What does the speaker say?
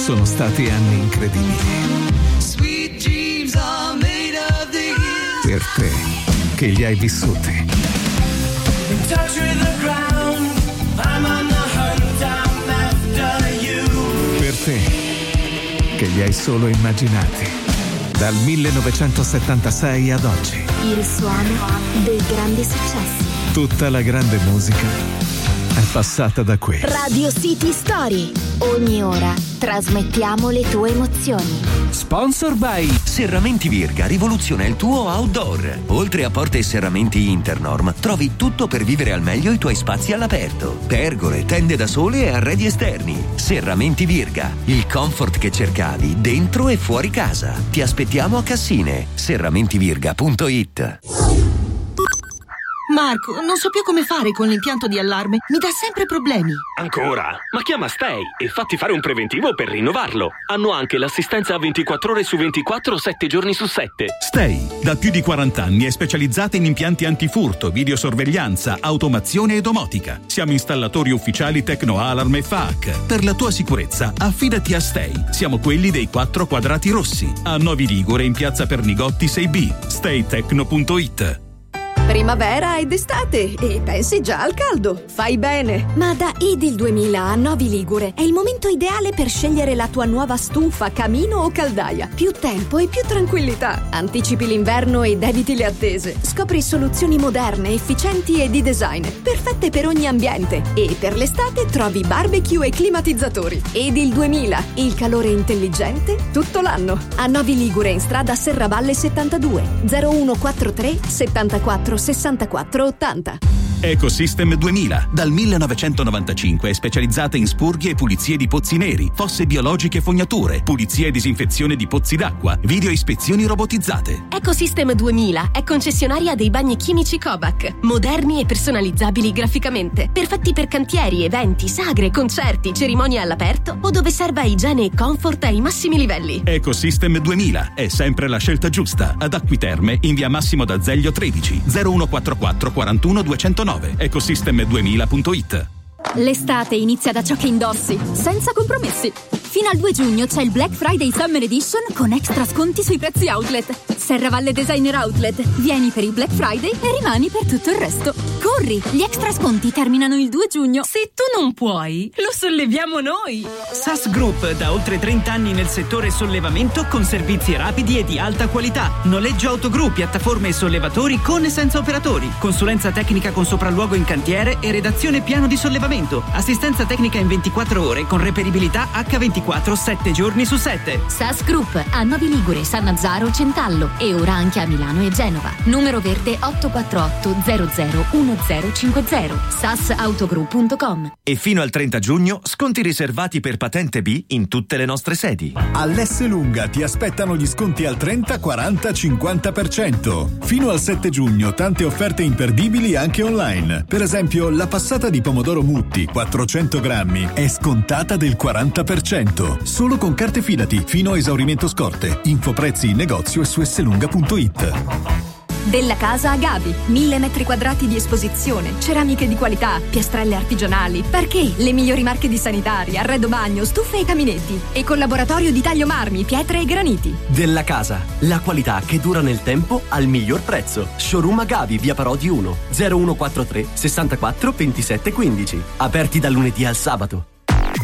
Sono stati anni incredibili. Per te, che li hai vissuti. Per te, che li hai solo immaginati. Dal 1976 ad oggi. Il suono dei grandi successi. Tutta la grande musica è passata da qui. Radio City Story. Ogni ora trasmettiamo le tue emozioni. Sponsor by Serramenti Virga, rivoluziona il tuo outdoor. Oltre a porte e serramenti Internorm, trovi tutto per vivere al meglio i tuoi spazi all'aperto. Pergole, tende da sole e arredi esterni. Serramenti Virga, il comfort che cercavi dentro e fuori casa. Ti aspettiamo a Cassine. serramentivirga.it. Marco, non so più come fare con l'impianto di allarme. Mi dà sempre problemi. Ancora? Ma chiama Stay e fatti fare un preventivo per rinnovarlo. Hanno anche l'assistenza 24 ore su 24, 7 giorni su 7. Stay, da più di 40 anni, è specializzata in impianti antifurto, videosorveglianza, automazione e domotica. Siamo installatori ufficiali Tecno Alarm e FAAC. Per la tua sicurezza, affidati a Stay. Siamo quelli dei 4 quadrati rossi. A Novi Ligure, in piazza Pernigotti 6B. staytecno.it. Primavera ed estate e pensi già al caldo. Fai bene. Ma da Edil 2000 a Novi Ligure è il momento ideale per scegliere la tua nuova stufa, camino o caldaia. Più tempo e più tranquillità. Anticipi l'inverno ed eviti le attese. Scopri soluzioni moderne, efficienti e di design, perfette per ogni ambiente. E per l'estate trovi barbecue e climatizzatori. Edil 2000, il calore intelligente tutto l'anno. A Novi Ligure, in strada Serravalle 72 0143 74 64 80. Ecosystem 2000, dal 1995 è specializzata in spurghe e pulizie di pozzi neri, fosse biologiche e fognature, pulizia e disinfezione di pozzi d'acqua, video ispezioni robotizzate. Ecosystem 2000 è concessionaria dei bagni chimici Kovac, moderni e personalizzabili graficamente, perfetti per cantieri, eventi, sagre, concerti, cerimonie all'aperto o dove serva igiene e comfort ai massimi livelli. Ecosystem 2000 è sempre la scelta giusta. Ad Acquiterme, in via Massimo d'Azeglio 13 0144 41 209. Ecosystem2000.it. L'estate inizia da ciò che indossi, senza compromessi. Fino al 2 giugno c'è il Black Friday Summer Edition con extra sconti sui prezzi outlet. Serravalle Designer Outlet. Vieni per il Black Friday e rimani per tutto il resto. Corri, gli extra sconti terminano il 2 giugno. Se tu non puoi, lo solleviamo noi. SAS Group, da oltre 30 anni nel settore sollevamento con servizi rapidi e di alta qualità. Noleggio autogru, piattaforme e sollevatori con e senza operatori. Consulenza tecnica con sopralluogo in cantiere e redazione piano di sollevamento. Assistenza tecnica in 24 ore con reperibilità H24 7 giorni su 7. SAS Group a Novi Ligure, Sannazzaro, Centallo e ora anche a Milano e Genova. Numero verde 848 001050. sasautogroup.com. E fino al 30 giugno sconti riservati per patente B in tutte le nostre sedi. All'Esselunga ti aspettano gli sconti al 30, 40, 50%. Fino al 7 giugno tante offerte imperdibili anche online. Per esempio la passata di pomodoro Mutti 400 grammi è scontata del 40%. Solo con carte Fidati fino a esaurimento scorte. Info prezzi in negozio e su esselunga.it. Della Casa Agavi, 1000 metri quadrati di esposizione, ceramiche di qualità, piastrelle artigianali, parquet, le migliori marche di sanitari, arredo bagno, stufe e caminetti e collaboratorio di taglio marmi, pietre e graniti. Della Casa, la qualità che dura nel tempo al miglior prezzo. Showroom Agavi, via Parodi 1, 0143 64 27 15. Aperti dal lunedì al sabato.